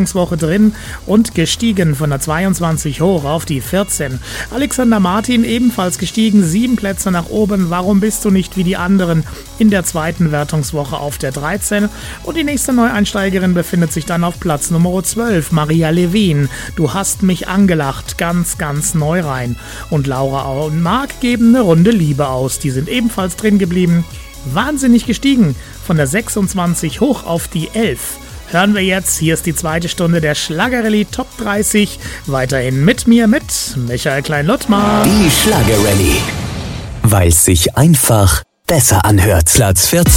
Wertungswoche drin und gestiegen von der 22 hoch auf die 14. Alexander Martin ebenfalls gestiegen, 7 Plätze nach oben. Warum bist du nicht wie die anderen? In der zweiten Wertungswoche auf der 13. Und die nächste Neueinsteigerin befindet sich dann auf Platz Nummer 12, Maria Levin. Du hast mich angelacht, ganz, ganz neu rein. Und Laura und Marc geben eine Runde Liebe aus. Die sind ebenfalls drin geblieben. Wahnsinnig gestiegen, von der 26 hoch auf die 11. Hören wir jetzt, hier ist die zweite Stunde der Schlagerrallye Top 30. Weiterhin mit mir, mit Michael Klein-Lottmar. Die Schlagerrallye, weil es sich einfach besser anhört. Platz 14.